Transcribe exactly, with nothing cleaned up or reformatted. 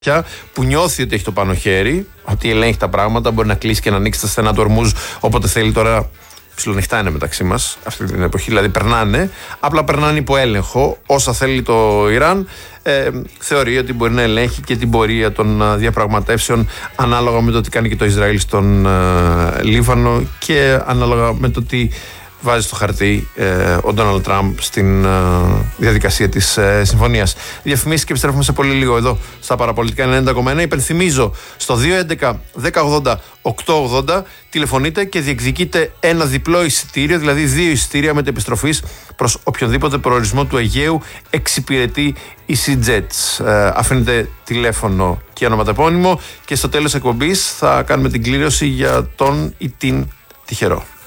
που νιώθει ότι έχει το πάνω χέρι, ότι ελέγχει τα πράγματα, μπορεί να κλείσει και να ανοίξει τα στενά του Ορμούζ όποτε θέλει. Τώρα ψιλονυχτά είναι μεταξύ μας αυτή την εποχή, δηλαδή περνάνε, απλά περνάνε υπό έλεγχο όσα θέλει το Ιράν. Ε, θεωρεί ότι μπορεί να ελέγχει και την πορεία των διαπραγματεύσεων ανάλογα με το τι κάνει και το Ισραήλ στον ε, Λίβανο και ανάλογα με το τι βάζει στο χαρτί ε, ο Ντόναλντ Τραμπ στην ε, διαδικασία της ε, συμφωνίας. Διαφημίσεις και επιστρέφουμε σε πολύ λίγο εδώ στα Παραπολιτικά ενενήντα κόμμα ένα. Υπενθυμίζω στο δύο έντεκα δέκα ογδόντα οκτακόσια ογδόντα τηλεφωνείτε και διεκδικείτε ένα διπλό εισιτήριο, δηλαδή δύο εισιτήρια μετεπιστροφής προς οποιονδήποτε προορισμό του Αιγαίου εξυπηρετεί η EasyJet. Ε, αφήνετε τηλέφωνο και ονοματεπώνυμο και στο τέλος εκπομπής θα κάνουμε την κλήρωση για τον ή την τυχερό.